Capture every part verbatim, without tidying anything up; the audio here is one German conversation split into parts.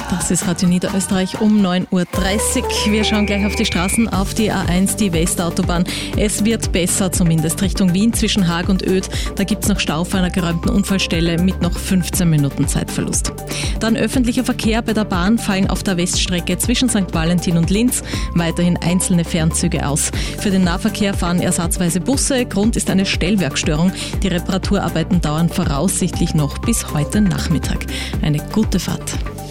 Das ist Radio Niederösterreich um neun Uhr dreißig. Wir schauen gleich auf die Straßen, auf die A eins, die Westautobahn. Es wird besser, zumindest Richtung Wien zwischen Haag und Oedt. Da gibt es noch Stau vor einer geräumten Unfallstelle mit noch fünfzehn Minuten Zeitverlust. Dann öffentlicher Verkehr bei der Bahn fallen auf der Weststrecke zwischen Sankt Valentin und Linz weiterhin einzelne Fernzüge aus. Für den Nahverkehr fahren ersatzweise Busse. Grund ist eine Stellwerkstörung. Die Reparaturarbeiten dauern voraussichtlich noch bis heute Nachmittag. Eine gute Fahrt.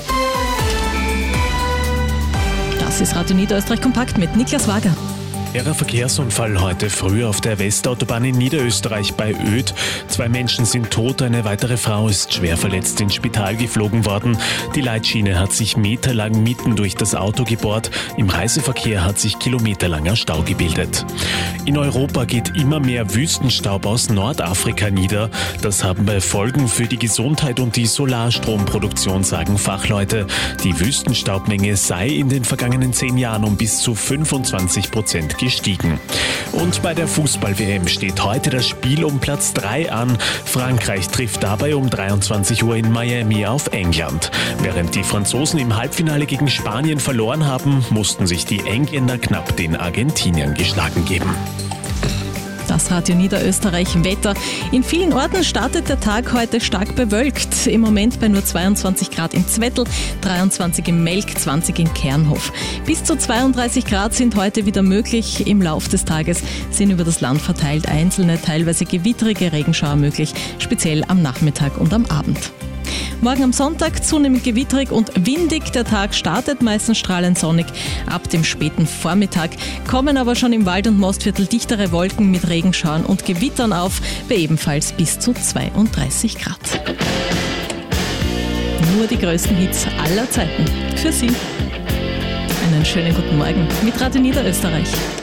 Das ist Radio Niederösterreich kompakt mit Niklas Wager. Schwerer Verkehrsunfall heute früh auf der Westautobahn in Niederösterreich bei Oedt. Zwei Menschen sind tot, eine weitere Frau ist schwer verletzt ins Spital geflogen worden. Die Leitschiene hat sich meterlang mitten durch das Auto gebohrt. Im Reiseverkehr hat sich kilometerlanger Stau gebildet. In Europa geht immer mehr Wüstenstaub aus Nordafrika nieder. Das haben bei Folgen für die Gesundheit und die Solarstromproduktion, sagen Fachleute. Die Wüstenstaubmenge sei in den vergangenen zehn Jahren um bis zu fünfundzwanzig Prozent gestiegen. Und bei der Fußball-W M steht heute das Spiel um Platz drei an. Frankreich trifft dabei um dreiundzwanzig Uhr in Miami auf England. Während die Franzosen im Halbfinale gegen Spanien verloren haben, mussten sich die Engländer knapp den Argentiniern geschlagen geben. Das Radio Niederösterreich Wetter. In vielen Orten startet der Tag heute stark bewölkt. Im Moment bei nur zweiundzwanzig Grad in Zwettl, dreiundzwanzig im Melk, zwanzig in Kernhof. Bis zu zweiunddreißig Grad sind heute wieder möglich. Im Lauf des Tages sind über das Land verteilt einzelne, teilweise gewitterige Regenschauer möglich, speziell am Nachmittag und am Abend. Morgen am Sonntag zunehmend gewitterig und windig. Der Tag startet meistens strahlend sonnig. Ab dem späten Vormittag kommen aber schon im Wald- und Mostviertel dichtere Wolken mit Regenschauern und Gewittern auf, bei ebenfalls bis zu zweiunddreißig Grad. Nur die größten Hits aller Zeiten für Sie. Einen schönen guten Morgen mit Radio Niederösterreich.